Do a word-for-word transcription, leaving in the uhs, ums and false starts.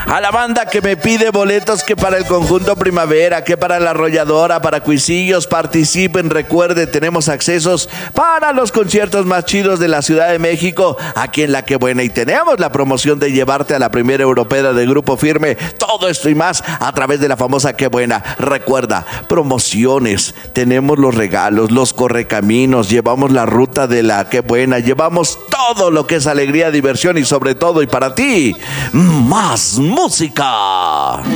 A la banda que me pide boletos, que para el Conjunto Primavera, que para la Arrolladora, para Cuisillos, participen. Recuerde, tenemos accesos para los conciertos más chidos de la Ciudad de México, aquí en La Que Buena. Y tenemos la promoción de llevarte a la primera europea de Grupo Firme. Todo esto y más a través de la famosa Que Buena. Recuerda, promociones, tenemos los regalos, los correcaminos, llevamos la ruta de la Que Buena, llevamos todo lo que es alegría, diversión y sobre todo, y para ti, más música.